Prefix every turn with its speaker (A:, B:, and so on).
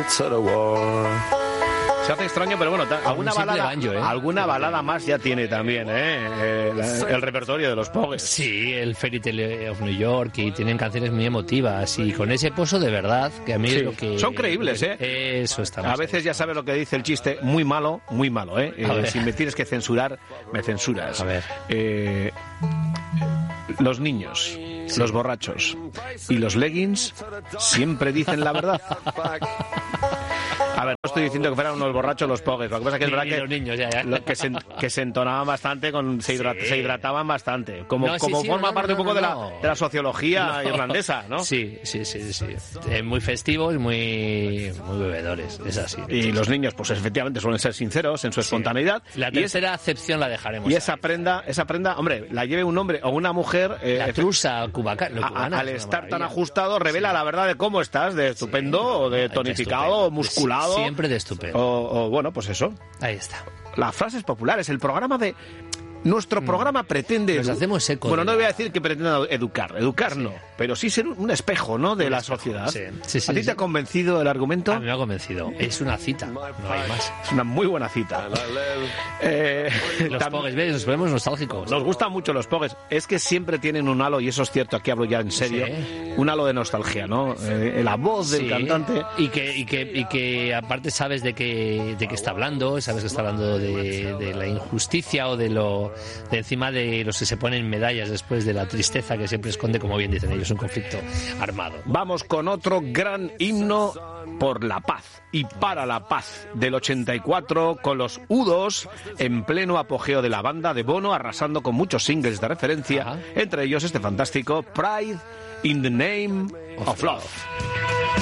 A: Se hace extraño, pero bueno, alguna balada más ya tiene también, el repertorio de los Pogues.
B: Sí, el Fairy Tale of New York, y tienen canciones muy emotivas, y con ese pozo de verdad, que a mí es lo que...
A: Son creíbles,
B: Eso está.
A: A veces ya sabes lo que dice el chiste, muy malo, si me tienes que censurar, me censuras.
B: A ver.
A: Los niños, los borrachos y los leggings siempre dicen la verdad. A ver, no estoy diciendo que fueran unos borrachos los Pogues, lo que pasa es que es verdad que
B: los niños,
A: que se entonaban bastante, se hidrataban bastante, como forma parte un poco de la sociología irlandesa, ¿no?
B: Sí. Muy festivos, muy bebedores, es así.
A: Y los niños, pues efectivamente suelen ser sinceros en su espontaneidad.
B: La tercera acepción la dejaremos.
A: Y esa prenda, hombre, la lleve un hombre o una mujer...
B: la trusa cubana.
A: Al estar tan ajustado, revela la verdad de cómo estás, de estupendo, o de tonificado, o musculado.
B: Siempre de estupendo.
A: O bueno, pues eso.
B: Ahí está.
A: Las frases populares, el programa de... Nuestro programa pretende...
B: Nos hacemos eco.
A: Bueno, no voy a decir que pretenda educar no, pero sí ser un espejo, ¿no?, de la sociedad.
B: Sí,
A: ¿A ti te ha convencido el argumento?
B: A mí me ha convencido. Es una cita, no hay más.
A: Es una muy buena cita.
B: Los Pogues, ¿ves? Nos ponemos nostálgicos.
A: Nos gustan mucho los Pogues. Es que siempre tienen un halo, y eso es cierto, aquí hablo ya en serio, un halo de nostalgia, ¿no? La voz del cantante.
B: Y que aparte sabes de qué está hablando, sabes que está hablando de la injusticia o de encima de los que se ponen medallas después de la tristeza que siempre esconde, como bien dicen ellos, un conflicto armado.
A: Vamos con otro gran himno por la paz y para la paz del 84, con los U2 en pleno apogeo de la banda de Bono, arrasando con muchos singles de referencia, entre ellos este fantástico Pride in the Name of Love.